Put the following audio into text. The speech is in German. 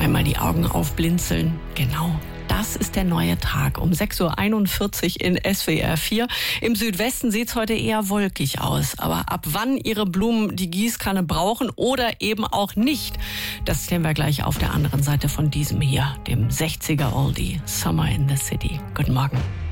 Einmal die Augen aufblinzeln. Genau. Das ist der neue Tag um 6.41 Uhr in SWR 4. Im Südwesten sieht es heute eher wolkig aus. Aber ab wann Ihre Blumen die Gießkanne brauchen oder eben auch nicht, das klären wir gleich auf der anderen Seite von diesem hier, dem 60er Oldie, Summer in the City. Guten Morgen.